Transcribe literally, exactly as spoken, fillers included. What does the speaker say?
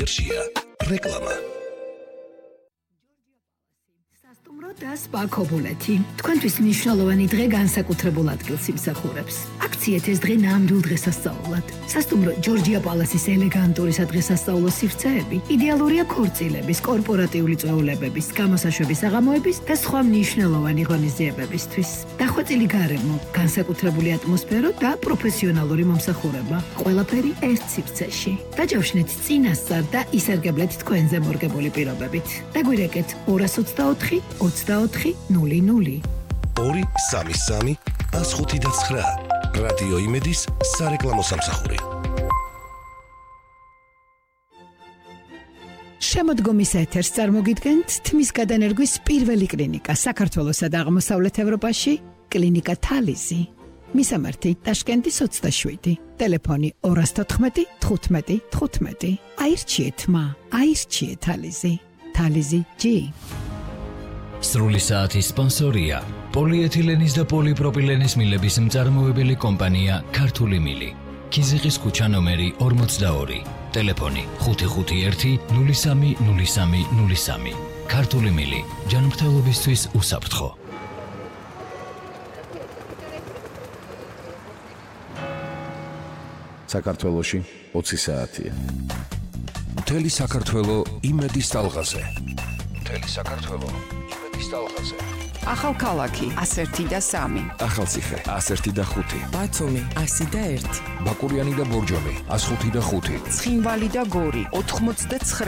ერშია რეკლამა და სპაკობულეთი. თქვენთვის მნიშვნელოვანი დღე განსაკუთრებულ ადგილს იმსახურებს. აქციეთ ეს დღე ნამდვილ დღესასწაულად. სასტუმრო ჯორჯია პალასის ელეგანტური სადღესასწაულო სივრცეები იდეალურია ქორწილების, კორპორატიული წვეულებების, გამოსაშვების საღამოების და სხვა მნიშვნელოვანი ღონისძიებებისთვის. დახვეწილი გარემო, განსაკუთრებული ატმოსფერო და პროფესიონალური მომსახურება. ყველაფერი ერთ სივრცეში. დაჯავშნეთ წინასწარ და ისარგებლეთ თქვენზე მორგებული პირობებით. დაგვირეკეთ ორას ოცდაოთხი ოცდაოთხი ნული ნული. ორი სამი სამი ას ხუთი და ცხრა. რადიო იმედის სარეკლამო სამსახური. შემოდგომის ეთერს წარმოგიდგენთ თმის გადანერგვის პირველი კლინიკა საქართველოსა და აღმოსავლეთ ევროპაში, კლინიკა თალიზი. მისამართი ტაშკენტის ოცდაშვიდი. ტელეფონი ორას თოთხმეტი თხუთმეტი თხუთმეტი. აირჩიეთ მა, აირჩიეთ თალიზი. თალიზი ჯი. სრული საათის სპონსორია პოლიეთილენის და პოლიპროპილენის მილების მწარმოებელი კომპანია ქართული მილი. ქიზიყის ქუჩა ნომერი ორმოცდაორი. ტელეფონი ხუთი ხუთი ერთი ნული სამი ნული სამი ნული სამი. ქართული მილი ჯანმრთელობისთვის უსაფრთხო. საქართველოში ოცი საათია. მთელი საქართველო იმედის ტალღაზე. მთელი საქართველო იმედის ტალღაზე. ახალქალაქი ას ერთი და სამი. ახალციხე ას ერთი და ხუთი. ბათუმი ასი და ერთი. ბაკურიანი და ბორჯომი ას ხუთი და ხუთი. ცხინვალი და გორი ოთხმოცდაცხრა